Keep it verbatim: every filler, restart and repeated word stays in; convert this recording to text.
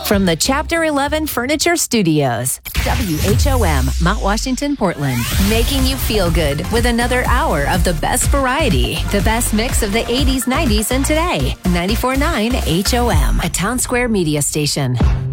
From the Chapter eleven Furniture Studios, W H O M, Mount Washington, Portland. Making you feel good with another hour of the best variety. The best mix of the eighties, nineties, and today. ninety-four point nine H O M, a Town Square media station.